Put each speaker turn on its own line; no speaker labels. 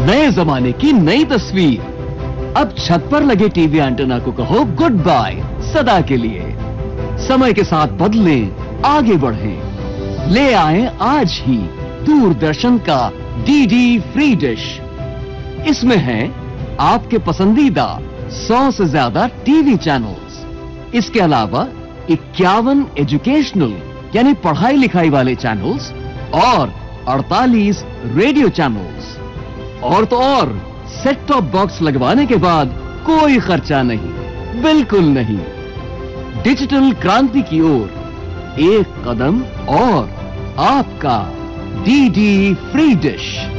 नए जमाने की नई तस्वीर। अब छत पर लगे टीवी एंटेना को कहो गुड बाय सदा के लिए। समय के साथ बदलें, आगे बढ़ें। ले आएं आज ही दूरदर्शन का डीडी फ्री डिश। इसमें है आपके पसंदीदा 100 से ज्यादा टीवी चैनल्स। इसके अलावा 51 एजुकेशनल यानी पढ़ाई लिखाई वाले चैनल्स और 48 रेडियो चैनल्स। और तो और सेट टॉप बॉक्स लगवाने के बाद कोई खर्चा नहीं, बिल्कुल नहीं। डिजिटल क्रांति की ओर एक कदम और आपका डीडी फ्री डिश।